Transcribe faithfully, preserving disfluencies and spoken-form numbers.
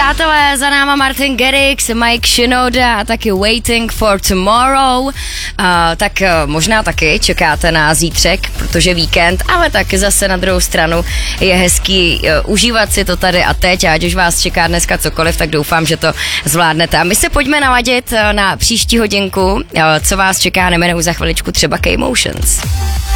Přátelé, za náma Martin Garrix, Mike Shinoda a taky Waiting for Tomorrow. Uh, tak uh, možná taky čekáte na zítřek, protože víkend, ale taky zase na druhou stranu je hezký uh, užívat si to tady a teď, a ať už vás čeká dneska cokoliv, tak doufám, že to zvládnete. A my se pojďme naladit uh, na příští hodinku, uh, co vás čeká, nemenou za chviličku třeba K-Motions.